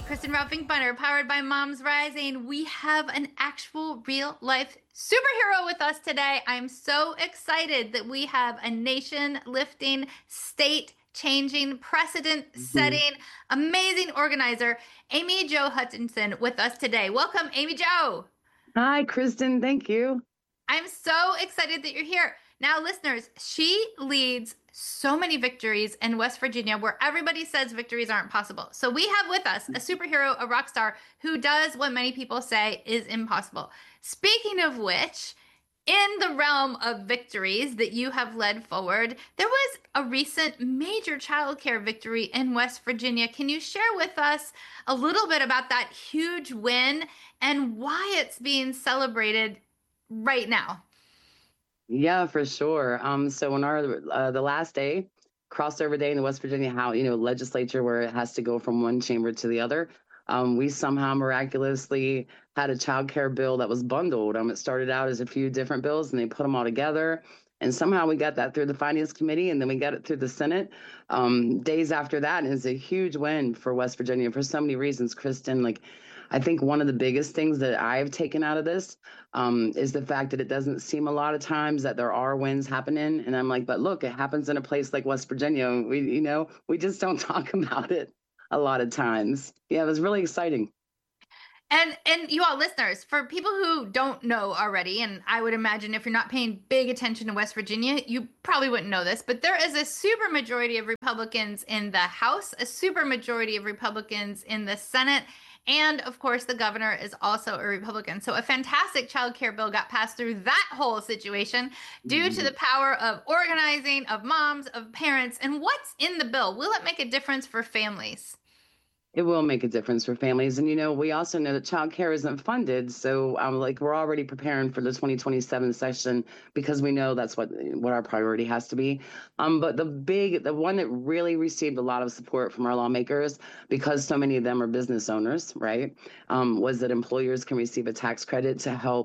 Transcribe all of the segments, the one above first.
Kristen Ralphing-Bunner, powered by Moms Rising. We have an actual real life superhero with us today. I'm so excited that we have a nation lifting, state changing, precedent Mhm. setting, amazing organizer, Amy Jo Hutchinson, with us today. Welcome, Amy Jo. Hi, Kristen. Thank you. I'm so excited that you're here. Now, listeners, she leads so many victories in West Virginia where everybody says victories aren't possible. So we have with us a superhero, a rock star who does what many people say is impossible. Speaking of which, in the realm of victories that you have led forward, there was a recent major childcare victory in West Virginia. Can you share with us a little bit about that huge win and why it's being celebrated right now? Yeah, for sure. So when our the last day, crossover day in the West Virginia House, legislature where it has to go from one chamber to the other, we somehow miraculously had a child care bill that was bundled. It started out as a few different bills, and they put them all together. And somehow we got that through the Finance Committee, and then we got it through the Senate. Days after that, and it's a huge win for West Virginia for so many reasons, Kristen. Like, I think one of the biggest things that I've taken out of this is the fact that it doesn't seem a lot of times that there are wins happening. And I'm like, but look, it happens in a place like West Virginia. We just don't talk about it a lot of times. Yeah, it was really exciting. And you all listeners, for people who don't know already, and I would imagine if you're not paying big attention to West Virginia, you probably wouldn't know this, but there is a super majority of Republicans in the House, a super majority of Republicans in the Senate, and of course the governor is also a Republican. So a fantastic child care bill got passed through that whole situation due to the power of organizing, of moms, of parents. And what's in the bill? Will it make a difference for families? It will make a difference for families. And, we also know that childcare isn't funded. So, like, we're already preparing for the 2027 session because we know that's what our priority has to be. But the one that really received a lot of support from our lawmakers, because so many of them are business owners, right, was that employers can receive a tax credit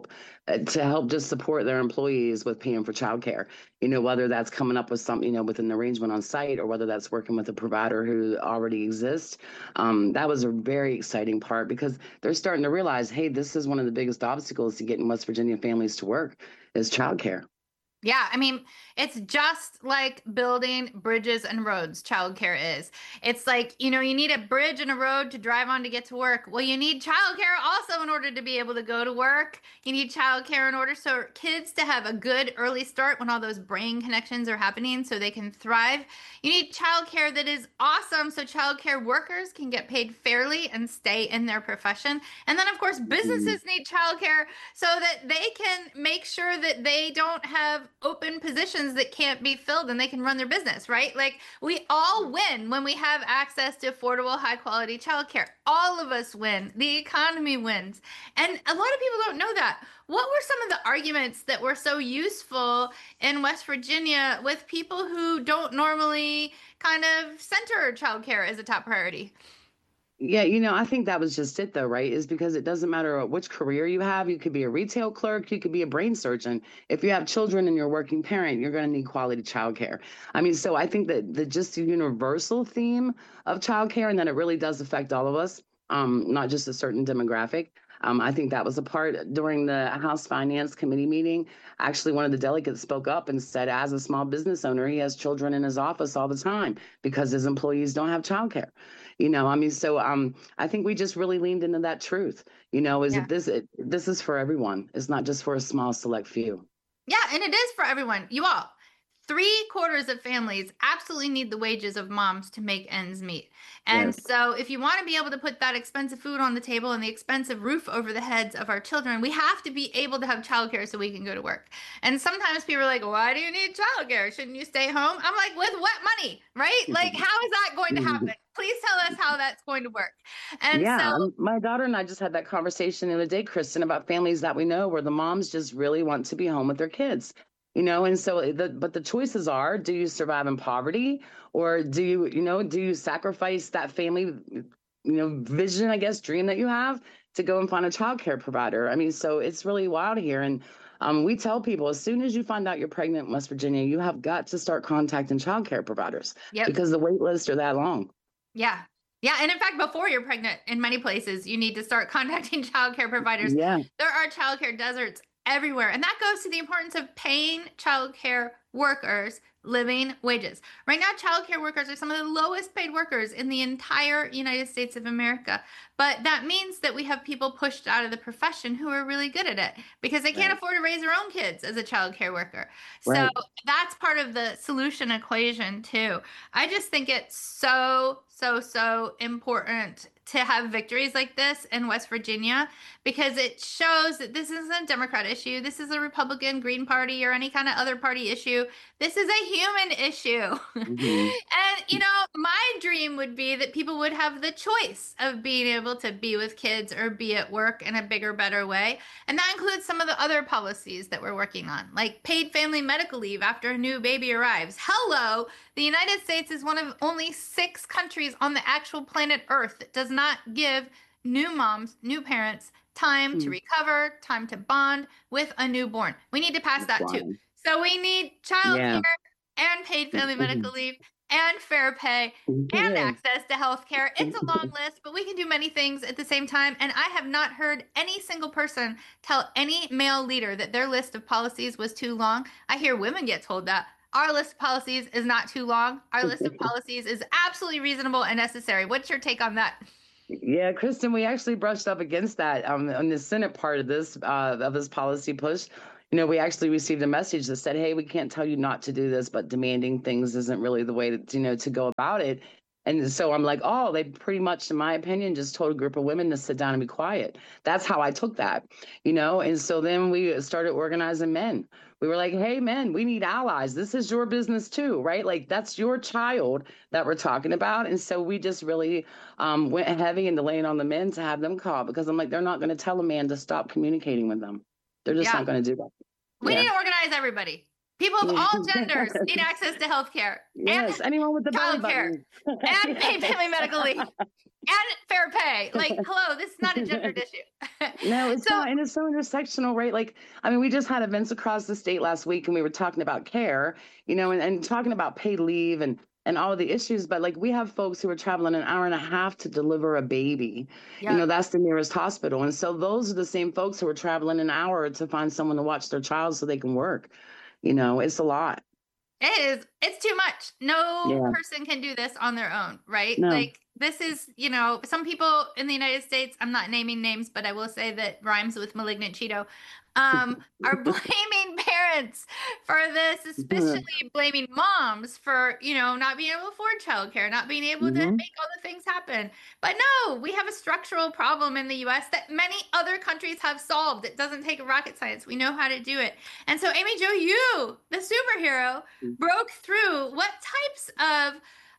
to help just support their employees with paying for childcare. Whether that's coming up with some, with an arrangement on site, or whether that's working with a provider who already exists. That was a very exciting part because they're starting to realize, hey, this is one of the biggest obstacles to getting West Virginia families to work is childcare. Yeah, I mean, it's just like building bridges and roads, childcare is. It's like, you need a bridge and a road to drive on to get to work. Well, you need childcare also in order to be able to go to work. You need childcare in order so kids to have a good early start when all those brain connections are happening so they can thrive. You need childcare that is awesome so childcare workers can get paid fairly and stay in their profession. And then, of course, Mhm. businesses need childcare so that they can make sure that they don't have open positions that can't be filled and they can run their business, right? Like we all win when we have access to affordable, high quality childcare. All of us win. The economy wins. And a lot of people don't know that. What were some of the arguments that were so useful in West Virginia with people who don't normally kind of center childcare as a top priority? Yeah, I think that was just it though, right? Is because it doesn't matter which career you have. You could be a retail clerk, you could be a brain surgeon. If you have children and you're a working parent, you're going to need quality childcare. I mean, so I think that the just the universal theme of childcare and that it really does affect all of us, not just a certain demographic. I think that was a part during the House Finance Committee meeting. Actually, one of the delegates spoke up and said, as a small business owner, he has children in his office all the time because his employees don't have childcare. I mean, so I think we just really leaned into that truth, is Yeah. that this is for everyone. It's not just for a small select few. Yeah, and it is for everyone. You all, three-quarters of families absolutely need the wages of moms to make ends meet. And Yes. so, if you want to be able to put that expensive food on the table and the expensive roof over the heads of our children, we have to be able to have childcare so we can go to work. And sometimes people are like, why do you need childcare? Shouldn't you stay home? I'm like, with what money, right? Like, how is that going to happen? Please tell us how that's going to work. And so, Yeah, my daughter and I just had that conversation the other day, Kristen, about families that we know where the moms just really want to be home with their kids. And so but the choices are, do you survive in poverty, or do you sacrifice that family, vision, I guess, dream that you have to go and find a childcare provider? I mean, so it's really wild here. And we tell people as soon as you find out you're pregnant in West Virginia, you have got to start contacting childcare providers yep. because the wait lists are that long. Yeah. Yeah, and in fact, before you're pregnant, in many places, you need to start contacting childcare providers. Yeah, There are childcare deserts everywhere, and that goes to the importance of paying childcare workers living wages. Right now, childcare workers are some of the lowest paid workers in the entire United States of America. But that means that we have people pushed out of the profession who are really good at it because they can't right, afford to raise their own kids as a childcare worker. So right. that's part of the solution equation, too. I just think it's so important to have victories like this in West Virginia because it shows that this isn't a Democrat issue. This is a Republican, Green Party, or any kind of other party issue. This is a human issue. Hmm. And, my dream would be that people would have the choice of being able to be with kids or be at work in a bigger, better way. And that includes some of the other policies that we're working on, like paid family medical leave after a new baby arrives. Hello, the United States is one of only 6 countries on the actual planet Earth that does not give new moms, new parents, time to recover, time to bond with a newborn. We need to pass that too. Wow. So we need childcare Yeah. and paid family medical leave and fair pay and Yeah. access to health care. It's a long list, but we can do many things at the same time. And I have not heard any single person tell any male leader that their list of policies was too long. I hear women get told that. Our list of policies is not too long. Our list of policies is absolutely reasonable and necessary. What's your take on that? Yeah, Kristen, we actually brushed up against that on the Senate part of this policy push. We actually received a message that said, "Hey, we can't tell you not to do this, but demanding things isn't really the way to go about it." And so I'm like, "Oh, they pretty much, in my opinion, just told a group of women to sit down and be quiet." That's how I took that. And so then we started organizing men. We were like, "Hey, men, we need allies. This is your business too, right? Like that's your child that we're talking about." And so we just really went heavy into laying on the men to have them call because I'm like, they're not going to tell a man to stop communicating with them. They're just Yeah. not going to do that. We need Yeah. to organize everybody. People of all genders need access to health care and Yes. Anyone with the belly child care button. and paid family medical leave and fair pay. Like, hello, this is not a gendered issue. No, it's So not. And it's so intersectional, right? Like, I mean, we just had events across the state last week and we were talking about care, and talking about paid leave and all of the issues. But like, we have folks who are traveling an hour and a half to deliver a baby. yeah, That's the nearest hospital. And so those are the same folks who are traveling an hour to find someone to watch their child so they can work. It's a lot. it's too much. No Yeah. person can do this on their own, right? No. Like this is, some people in the United States, I'm not naming names, but I will say that rhymes with malignant Cheeto, are blaming parents for this, especially blaming moms for, not being able to afford childcare, not being able to Hmm. make all the things happen. But no, we have a structural problem in the US that many other countries have solved. It doesn't take rocket science. We know how to do it. And so, Amy Jo, you, the superhero, broke through. What types of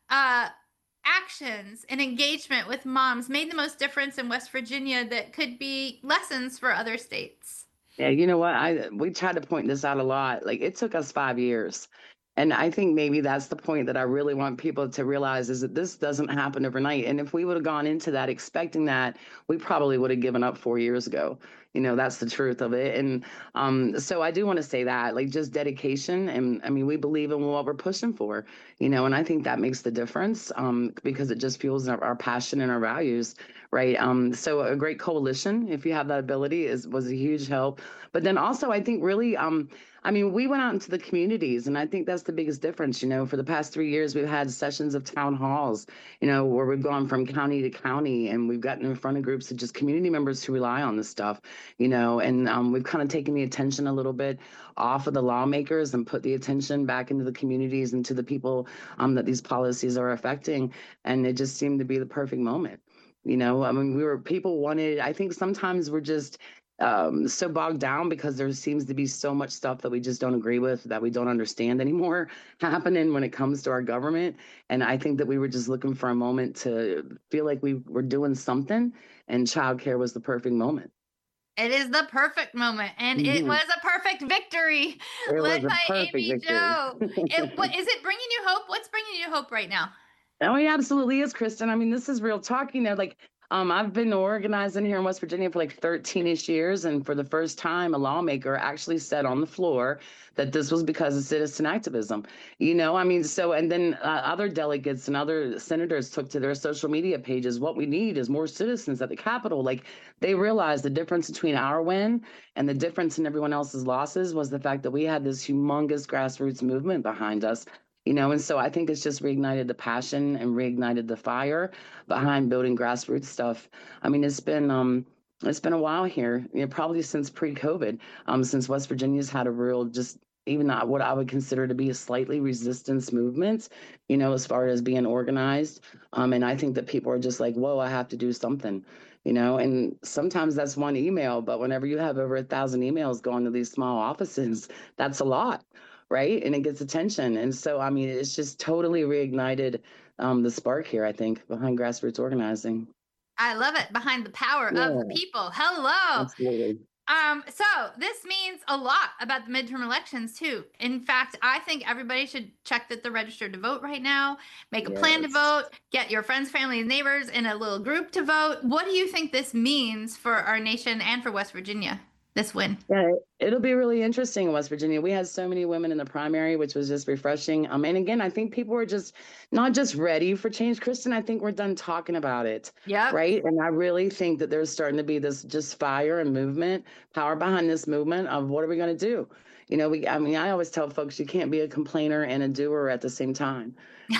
actions and engagement with moms made the most difference in West Virginia that could be lessons for other states? Yeah, you know what? We tried to point this out a lot. Like it took us 5 years. And I think maybe that's the point that I really want people to realize is that this doesn't happen overnight. And if we would have gone into that expecting that, we probably would have given up 4 years ago. That's the truth of it. And so I do want to say that, like just dedication. And I mean, we believe in what we're pushing for, and I think that makes the difference because it just fuels our passion and our values. Right. So a great coalition, if you have that ability, was a huge help. But then also, I think really, I mean, we went out into the communities, and I think that's the biggest difference. For the past 3 years, we've had sessions of town halls, where we've gone from county to county, and we've gotten in front of groups of just community members who rely on this stuff, and we've kind of taken the attention a little bit off of the lawmakers and put the attention back into the communities and to the people that these policies are affecting. And it just seemed to be the perfect moment. I mean, people wanted, I think sometimes we're just so bogged down because there seems to be so much stuff that we just don't agree with, that we don't understand anymore happening when it comes to our government. And I think that we were just looking for a moment to feel like we were doing something, and childcare was the perfect moment. It is the perfect moment, and it Hmm. was a perfect victory It was led a by perfect Amy victory. Jo. Is it bringing you hope? What's bringing you hope right now? Oh, he absolutely is, Kristen. I mean, this is real talk. Like, I've been organizing here in West Virginia for like 13-ish years, and for the first time, a lawmaker actually said on the floor that this was because of citizen activism. I mean, so, and then other delegates and other senators took to their social media pages, what we need is more citizens at the Capitol. Like, they realized the difference between our win and the difference in everyone else's losses was the fact that we had this humongous grassroots movement behind us. And so I think it's just reignited the passion and reignited the fire behind building grassroots stuff. I mean, it's been a while here, probably since pre-COVID, since West Virginia's had a real just even not what I would consider to be a slightly resistance movement, as far as being organized. And I think that people are just like, whoa, I have to do something, and sometimes that's one email, but whenever you have over 1,000 emails going to these small offices, that's a lot, right? And it gets attention. And so, I mean, it's just totally reignited the spark here, I think, behind grassroots organizing. I love it. Behind the power of the Yeah, people. Hello. absolutely. So this means a lot about the midterm elections too. In fact, I think everybody should check that they're registered to vote right now, make a plan to Yes. vote, get your friends, family, and neighbors in a little group to vote. What do you think this means for our nation and for West Virginia, this win? Yeah, it'll be really interesting in West Virginia. We had so many women in the primary, which was just refreshing. And again, I think people are just not just ready for change, Kristen. I think we're done talking about it, Yep. right? And I really think that there's starting to be this just fire and movement, power behind this movement of what are we going to do? I mean, I always tell folks you can't be a complainer and a doer at the same time.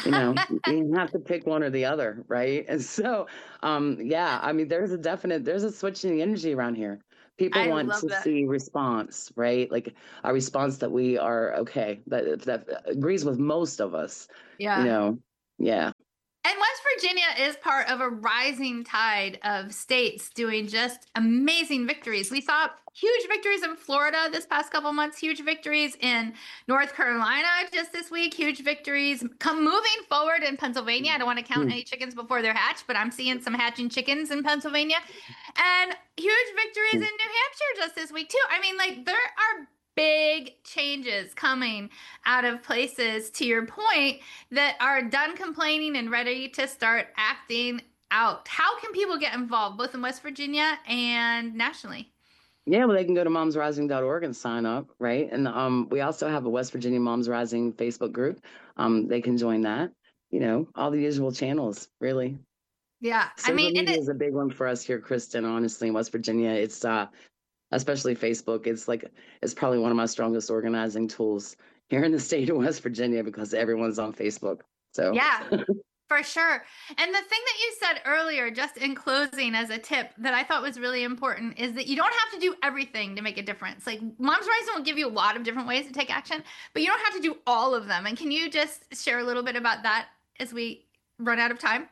You have to pick one or the other, right? And so, yeah, I mean, there's a switch in the energy around here. People I want love to that. see response, right? Like a response that we are okay, that agrees with most of us, you Yeah. know. Yeah. And West Virginia is part of a rising tide of states doing just amazing victories. We saw huge victories in Florida this past couple months, huge victories in North Carolina just this week, huge victories come moving forward in Pennsylvania. I don't want to count any chickens before they're hatched, but I'm seeing some hatching chickens in Pennsylvania and huge victories in New Hampshire just this week too. I mean, like there are big changes coming out of places, to your point, that are done complaining and ready to start acting out. How can people get involved both in West Virginia and nationally? Yeah, well, they can go to momsrising.org and sign up, right? And we also have a West Virginia Moms Rising Facebook group. They can join that, all the usual channels, really. Yeah, I Social mean, media is a big one for us here, Kristen, honestly, in West Virginia. It's especially Facebook. It's probably one of my strongest organizing tools here in the state of West Virginia because everyone's on Facebook. So yeah, for sure. And the thing that you said earlier, just in closing as a tip that I thought was really important, is that you don't have to do everything to make a difference. Like Moms Rising will give you a lot of different ways to take action, but you don't have to do all of them. And can you just share a little bit about that as we run out of time?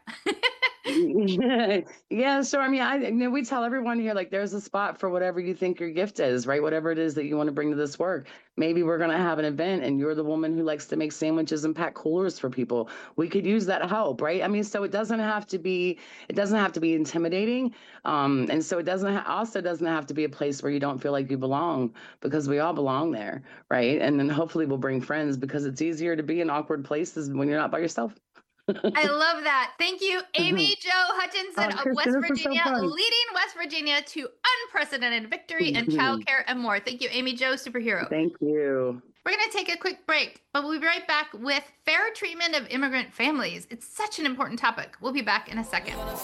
yeah, so I mean, we tell everyone here like there's a spot for whatever you think your gift is, right? Whatever it is that you want to bring to this work. Maybe we're gonna have an event and you're the woman who likes to make sandwiches and pack coolers for people. We could use that help, right? I mean, so it doesn't have to be intimidating. And so also doesn't have to be a place where you don't feel like you belong because we all belong there, right? And then hopefully we'll bring friends because it's easier to be in awkward places when you're not by yourself. I love that. Thank you, Amy Jo Hutchinson of Kristen, West this was so Virginia, fun. leading West Virginia to unprecedented victory in childcare and more. Thank you, Amy Jo, superhero. Thank you. We're going to take a quick break, but we'll be right back with fair treatment of immigrant families. It's such an important topic. We'll be back in a second.